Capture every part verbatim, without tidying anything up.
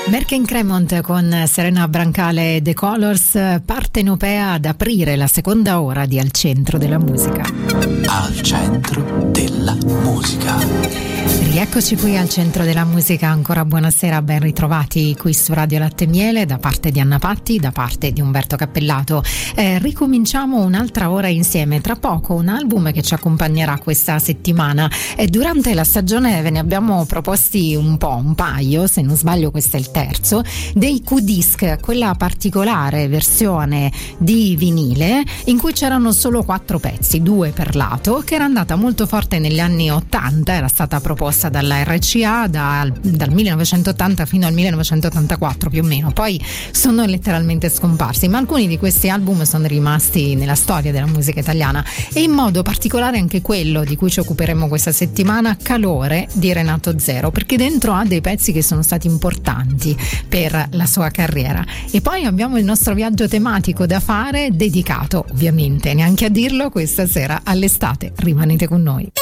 Merken Cremont con Serena Brancale e The Colors, partenopea ad aprire la seconda ora di Al Centro della Musica. Al Centro della Musica. Rieccoci qui al Centro della Musica, ancora buonasera, ben ritrovati qui su Radio Latte e Miele da parte di Anna Patti, da parte di Umberto Cappellato. Eh, ricominciamo un'altra ora insieme, tra poco un album che ci accompagnerà questa settimana e durante la stagione ve ne abbiamo proposti un po', un paio, se non sbaglio questo è il terzo, dei Q-Disc, quella particolare versione di vinile in cui c'erano solo quattro pezzi, due per lato, che era andata molto forte negli anni ottanta, era stata proposta dalla R C A da, dal millenovecentottanta fino al millenovecentottantaquattro più o meno, poi sono letteralmente scomparsi, ma alcuni di questi album sono rimasti nella storia della musica italiana e in modo particolare anche quello di cui ci occuperemo questa settimana, Calore di Renato Zero, perché dentro ha dei pezzi che sono stati importanti per la sua carriera. E poi abbiamo il nostro viaggio tematico da fare, dedicato ovviamente, neanche a dirlo, questa sera all'estate. Rimanete con noi.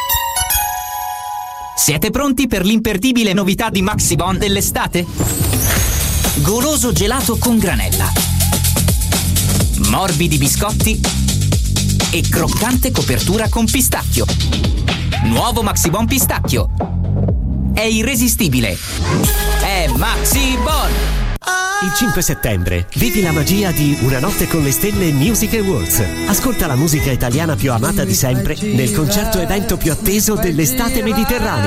Siete pronti per l'imperdibile novità di Maxibon dell'estate? Goloso gelato con granella, morbidi biscotti e croccante copertura con pistacchio. Nuovo Maxibon pistacchio. È irresistibile. È Maxibon! Il cinque settembre vivi la magia di Una notte con le stelle Music Awards. Ascolta la musica italiana più amata di sempre nel concerto evento più atteso dell'estate mediterranea.